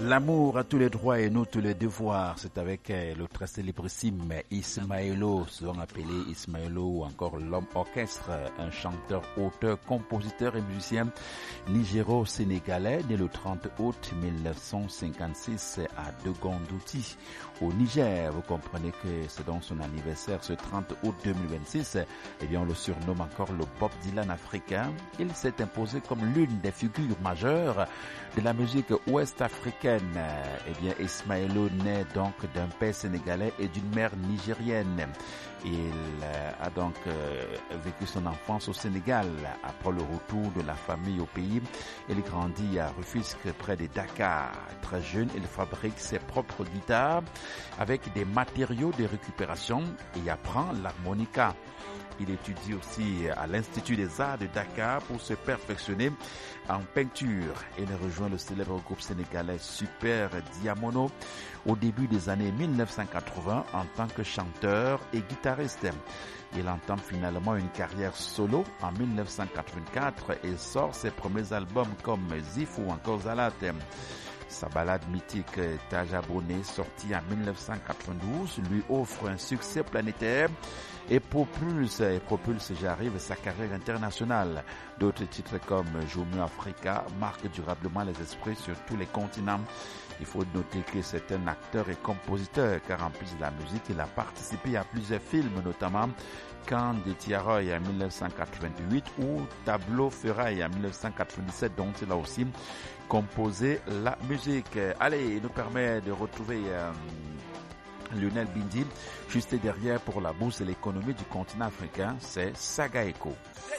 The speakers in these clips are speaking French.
L'amour a tous les droits et nous tous les devoirs. C'est avec le très célébrissime Ismaëlo, souvent appelé Ismaëlo ou encore l'homme orchestre, un chanteur, auteur, compositeur et musicien nigéro-sénégalais, né le 30 août 1956 à Degondouti, au Niger. Vous comprenez que c'est donc son anniversaire ce 30 août 2026. Eh bien, on le surnomme encore le Bob Dylan africain. Il s'est imposé comme l'une des figures majeures de la musique ouest-africaine. Eh bien, Ismaëlo naît donc d'un père sénégalais et d'une mère nigérienne. Il a donc vécu son enfance au Sénégal. Après le retour de la famille au pays, il grandit à Rufisque près de Dakar. Très jeune, il fabrique ses propres guitares avec des matériaux de récupération et apprend l'harmonica. Il étudie aussi à l'Institut des Arts de Dakar pour se perfectionner en peinture. Il rejoint le célèbre groupe sénégalais Super Diamono au début des années 1980 en tant que chanteur et guitariste. Il entame finalement une carrière solo en 1984 et sort ses premiers albums comme Zif ou encore Zalat. Sa ballade mythique Tajaboné, sortie en 1992, lui offre un succès planétaire et propulse, j'arrive, sa carrière internationale. D'autres titres comme Jomu Africa marquent durablement les esprits sur tous les continents. Il faut noter que c'est un acteur et compositeur, car en plus de la musique, il a participé à plusieurs films, notamment Quand de Tiaroy en 1988 ou Tableau Ferraille en 1997, dont il a aussi composé la musique. Allez, il nous permet de retrouver Lionel Bindi juste derrière pour la bourse de l'économie du continent africain, c'est Saga Eco.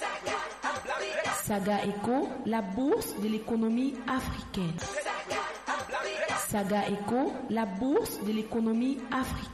Saga Eco, la bourse de l'économie africaine. Saga Eco, la bourse de l'économie africaine.